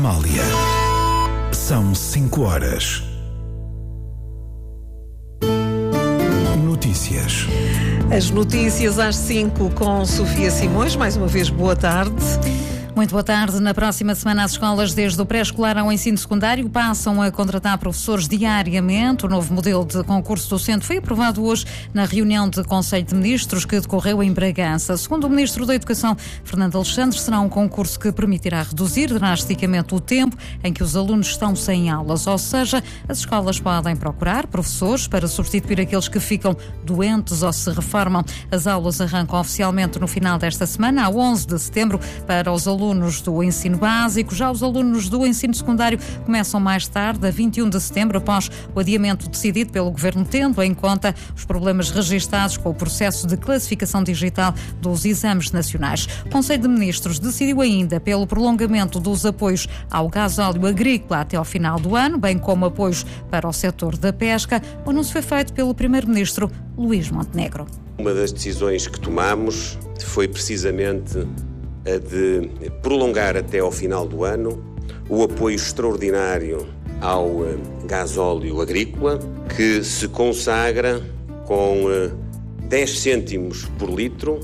Amália. São 5 horas. Notícias. As notícias às 5 com Sofia Simões. Mais uma vez, boa tarde. Muito boa tarde. Na próxima semana, as escolas, desde o pré-escolar ao ensino secundário, passam a contratar professores diariamente. O novo modelo de concurso docente foi aprovado hoje na reunião de Conselho de Ministros que decorreu em Bragança. Segundo o Ministro da Educação, Fernando Alexandre, será um concurso que permitirá reduzir drasticamente o tempo em que os alunos estão sem aulas. Ou seja, as escolas podem procurar professores para substituir aqueles que ficam doentes ou se reformam. As aulas arrancam oficialmente no final desta semana, a 11 de setembro, para os alunos do ensino básico. Já os alunos do ensino secundário começam mais tarde, a 21 de setembro, após o adiamento decidido pelo Governo, tendo em conta os problemas registados com o processo de classificação digital dos exames nacionais. O Conselho de Ministros decidiu ainda pelo prolongamento dos apoios ao gasóleo agrícola até ao final do ano, bem como apoios para o setor da pesca. O anúncio foi feito pelo Primeiro-Ministro Luís Montenegro. Uma das decisões que tomamos foi precisamente a de prolongar até ao final do ano o apoio extraordinário ao gasóleo agrícola, que se consagra com 10 cêntimos por litro,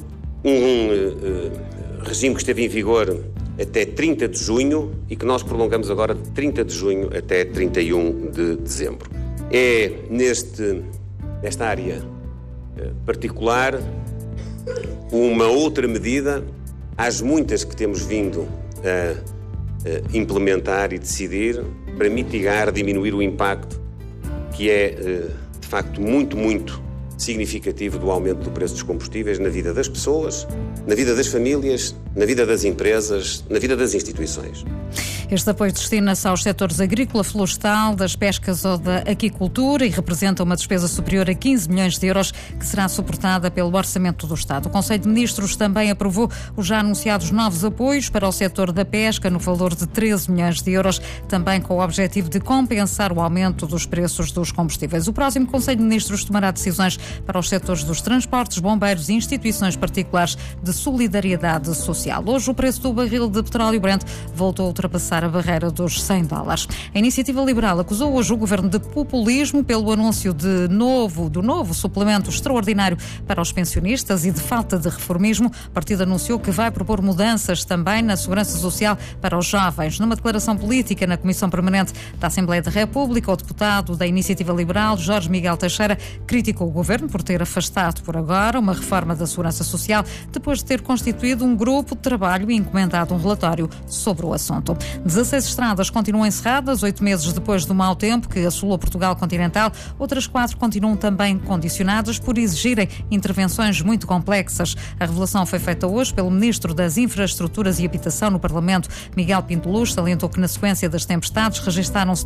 regime que esteve em vigor até 30 de junho e que nós prolongamos agora de 30 de junho até 31 de dezembro. É nesta área particular uma outra medida às muitas que temos vindo a implementar e decidir para mitigar, diminuir o impacto que é, de facto, muito significativo do aumento do preço dos combustíveis na vida das pessoas, na vida das famílias, na vida das empresas, na vida das instituições. Este apoio destina-se aos setores agrícola, florestal, das pescas ou da aquicultura e representa uma despesa superior a 15 milhões de euros que será suportada pelo Orçamento do Estado. O Conselho de Ministros também aprovou os já anunciados novos apoios para o setor da pesca no valor de 13 milhões de euros, também com o objetivo de compensar o aumento dos preços dos combustíveis. O próximo Conselho de Ministros tomará decisões para os setores dos transportes, bombeiros e instituições particulares de solidariedade social. Hoje o preço do barril de petróleo Brent voltou a ultrapassar a barreira dos $100. A Iniciativa Liberal acusou hoje o Governo de populismo pelo anúncio do novo suplemento extraordinário para os pensionistas e de falta de reformismo. O partido anunciou que vai propor mudanças também na segurança social para os jovens. Numa declaração política na Comissão Permanente da Assembleia da República, o deputado da Iniciativa Liberal, Jorge Miguel Teixeira, criticou o Governo por ter afastado por agora uma reforma da segurança social depois de ter constituído um grupo de trabalho e encomendado um relatório sobre o assunto. 16 estradas continuam encerradas, 8 meses depois do mau tempo que assolou Portugal continental. Outras 4 continuam também condicionadas por exigirem intervenções muito complexas. A revelação foi feita hoje pelo Ministro das Infraestruturas e Habitação no Parlamento, Miguel Pinto Luz. Salientou que na sequência das tempestades registaram-se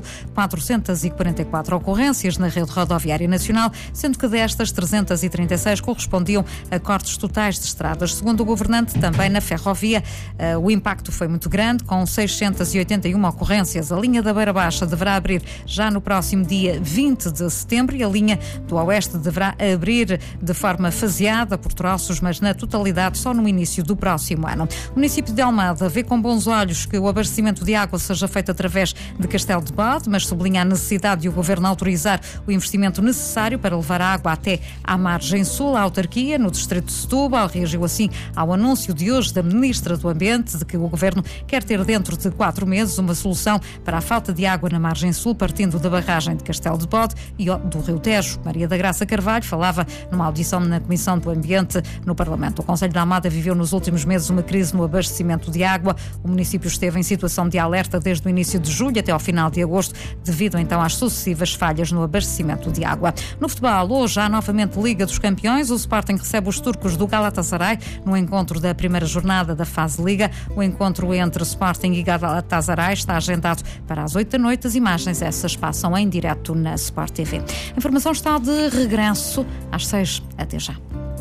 3.444 ocorrências na rede rodoviária nacional, sendo que destas 336 correspondiam a cortes totais de estradas. Segundo o governante, também na ferrovia, o impacto foi muito grande, com 681 ocorrências. A linha da Beira Baixa deverá abrir já no próximo dia 20 de setembro e a linha do Oeste deverá abrir de forma faseada por troços, mas na totalidade só no início do próximo ano. O município de Almada vê com bons olhos que o abastecimento de água seja feito através de Castelo de Bode, mas sublinha a necessidade de o Governo autorizar o investimento necessário para levar a água até à margem sul. A autarquia, no distrito de Setúbal, reagiu assim ao anúncio de hoje da Ministra do Ambiente de que o Governo quer ter dentro de 4 meses uma solução para a falta de água na margem sul, partindo da barragem de Castelo de Bode e do Rio Tejo. Maria da Graça Carvalho falava numa audição na Comissão do Ambiente no Parlamento. O Concelho de Almada viveu nos últimos meses uma crise no abastecimento de água. O município esteve em situação de alerta desde o início de julho até ao final de agosto, devido então às sucessivas falhas no abastecimento de água. No futebol, hoje há novamente Liga dos Campeões. O Sporting recebe os turcos do Galatasaray no encontro da primeira jornada da fase Liga. O encontro entre Sporting e Galatasaray está agendado para as 8 da noite. As imagens essas passam em direto na Sport TV. A informação está de regresso às 6. Até já.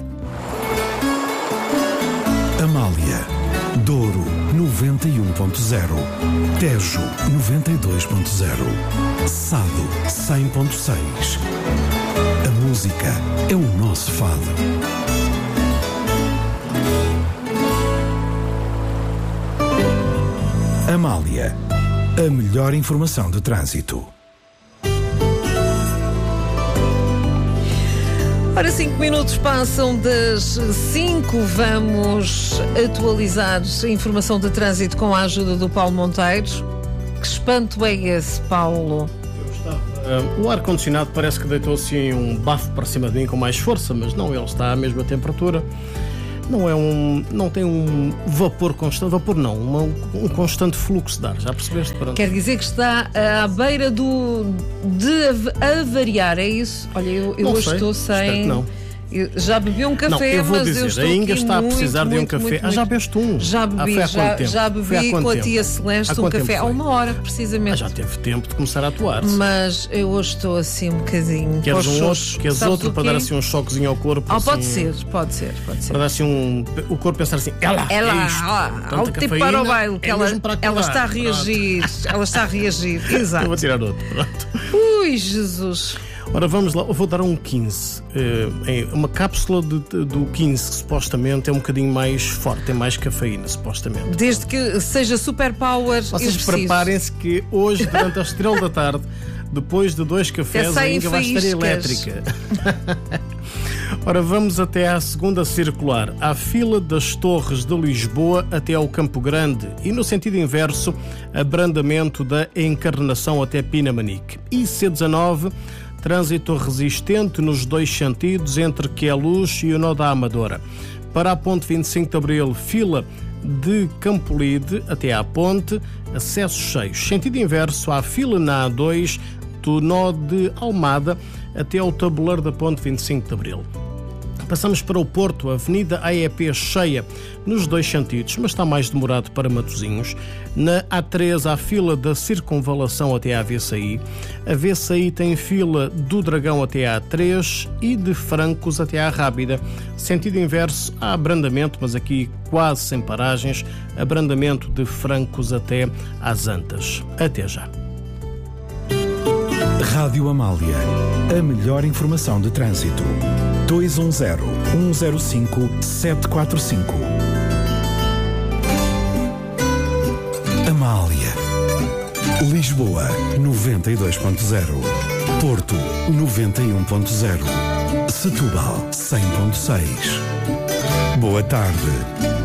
Amália, Douro 91.0, Tejo 92.0, Sado 100.6. A música é o nosso fado. Amália, a melhor informação de trânsito. Ora, 5 minutos passam das 5. Vamos atualizar a informação de trânsito com a ajuda do Paulo Monteiro. Que espanto é esse, Paulo? O ar-condicionado parece que deitou assim um bafo para cima de mim com mais força, mas não, ele está à mesma temperatura. Não tem um vapor constante, um constante fluxo de ar, já percebeste? Pronto. Quer dizer que está à beira de avariar, é isso? Olha, eu hoje estou sem... Espero que não. Eu já bebi um café, não, eu vou mas dizer, eu estou a Inga aqui está a muito, precisar de um muito, café. muito, Já bebeste um? Já bebi, já bebi com a tia Celeste um café há 1 hora, precisamente. Já teve tempo de começar a atuar. Mas eu hoje estou assim um bocadinho. Queres outro para dar assim um choquezinho ao corpo? Assim, pode ser. Para dar assim o corpo pensar assim, ao tipo para o baile, que ela está a reagir. Ela está a reagir, exato. Eu vou tirar outro, pronto. Ui, Jesus. Ora, vamos lá, eu vou dar um 15. Uma cápsula do 15, que supostamente é um bocadinho mais forte, tem mais cafeína, supostamente. Desde que seja super power. Vocês preparem-se que hoje, durante as 3 da tarde, depois de 2 cafés, a Inga vai estar elétrica. Ora, vamos até à segunda circular, à fila das Torres de Lisboa até ao Campo Grande e, no sentido inverso, abrandamento da Encarnação até Pinamanique. E C19, trânsito resistente nos 2 sentidos entre Queluz e o nó da Amadora. Para a ponte 25 de Abril, fila de Campolide até à ponte, acessos cheios. Sentido inverso, há fila na A2 do nó de Almada até ao tabuleiro da ponte 25 de Abril. Passamos para o Porto, a Avenida AEP cheia nos 2 sentidos, mas está mais demorado para Matosinhos. Na A3 há fila da Circunvalação até à VCI. A VCI tem fila do Dragão até à A3 e de Francos até à Rábida. Sentido inverso, há abrandamento, mas aqui quase sem paragens, abrandamento de Francos até às Antas. Até já. Rádio Amália, a melhor informação de trânsito. 210-105-745. Amália. Lisboa, 92.0. Porto, 91.0. Setúbal, 100.6. Boa tarde.